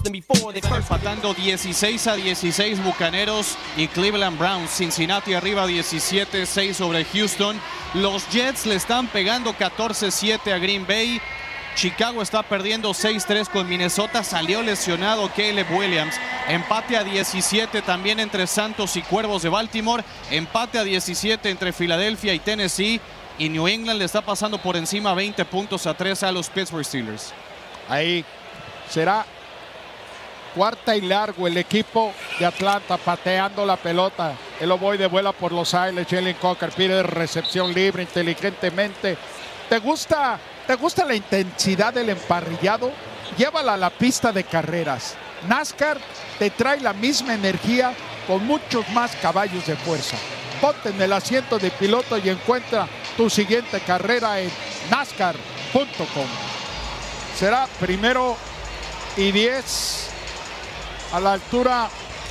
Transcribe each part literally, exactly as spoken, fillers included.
Empatando dieciséis a dieciséis Bucaneros y Cleveland Browns. Cincinnati arriba diecisiete seis sobre Houston. Los Jets le están pegando catorce siete a Green Bay. Chicago está perdiendo seis tres con Minnesota. Salió lesionado Caleb Williams. Empate a diecisiete también entre Santos y Cuervos de Baltimore. Empate a diecisiete entre Filadelfia y Tennessee. Y New England le está pasando por encima veinte puntos a tres a los Pittsburgh Steelers. Ahí será cuarta y largo. El equipo de Atlanta pateando la pelota. El ovoide vuela por los aires. Jalen Coker pide recepción libre inteligentemente. ¿Te gusta, ¿Te gusta la intensidad del emparrillado? Llévala a la pista de carreras. NASCAR te trae la misma energía con muchos más caballos de fuerza. Ponte en el asiento de piloto y encuentra tu siguiente carrera en NASCAR punto com. Será primero y diez a la altura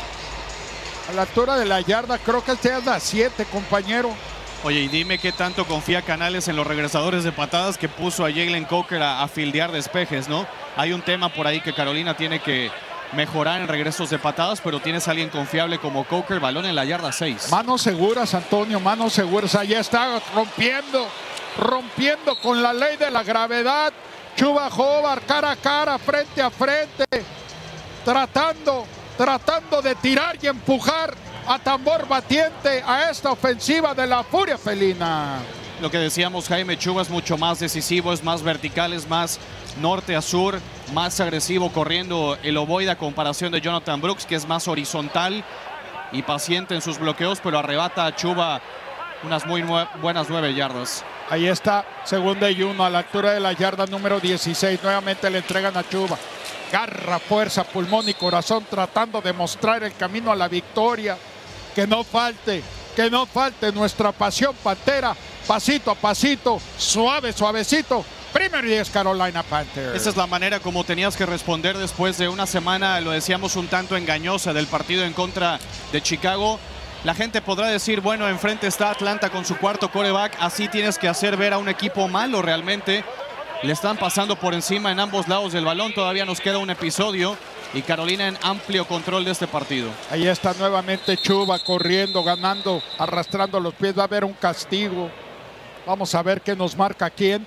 a la altura de la yarda. Creo que este es la siete, compañero. Oye, y dime qué tanto confía Canales en los regresadores de patadas que puso a Jalen Coker a, a fildear despejes, ¿no? Hay un tema por ahí que Carolina tiene que mejorar en regresos de patadas, pero tienes a alguien confiable como Coker. Balón en la yarda seis. Manos seguras, Antonio, manos seguras. Allá está rompiendo, rompiendo con la ley de la gravedad. Chuba Hubbard cara a cara, frente a frente, tratando, tratando de tirar y empujar a tambor batiente a esta ofensiva de la Furia Felina. Lo que decíamos, Jaime, Chuba es mucho más decisivo, es más vertical, es más norte a sur, más agresivo corriendo el ovoide a comparación de Jonathan Brooks, que es más horizontal y paciente en sus bloqueos, pero arrebata a Chuba unas muy nue buenas nueve yardas. Ahí está, segunda y uno a la altura de la yarda número dieciséis. Nuevamente le entregan a Chuba. Garra, fuerza, pulmón y corazón, tratando de mostrar el camino a la victoria. Que no falte, que no falte nuestra pasión pantera. Pasito a pasito, suave, suavecito. Primero y diez Carolina Panthers. Esa es la manera como tenías que responder después de una semana, lo decíamos, un tanto engañosa del partido en contra de Chicago. La gente podrá decir, bueno, enfrente está Atlanta con su cuarto quarterback. Así tienes que hacer ver a un equipo malo realmente. Le están pasando por encima en ambos lados del balón. Todavía nos queda un episodio y Carolina en amplio control de este partido. Ahí está nuevamente Chuba corriendo, ganando, arrastrando los pies. Va a haber un castigo. Vamos a ver qué nos marca quién.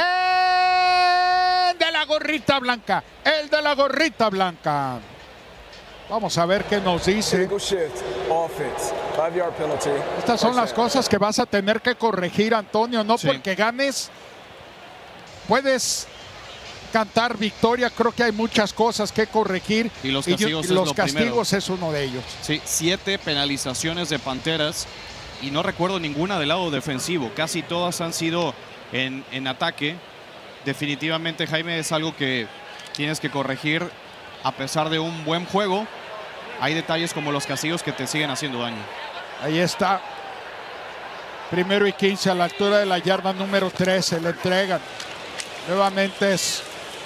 El de la gorrita blanca. El de la gorrita blanca. Vamos a ver qué nos dice. Estas son las cosas que vas a tener que corregir, Antonio. No sí. Porque ganes, puedes cantar victoria. Creo que hay muchas cosas que corregir. Y los castigos, y yo, y los es, castigos es uno de ellos. Sí, siete penalizaciones de Panteras. Y no recuerdo ninguna del lado defensivo. Casi todas han sido en, en ataque. Definitivamente, Jaime, es algo que tienes que corregir. A pesar de un buen juego, hay detalles como los castigos que te siguen haciendo daño. Ahí está. Primero y quince a la altura de la yarda número trece. Le entregan. Nuevamente es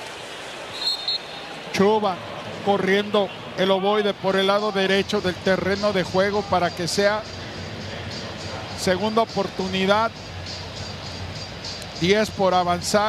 Chuba corriendo el ovoide por el lado derecho del terreno de juego para que sea segunda oportunidad. diez por avanzar.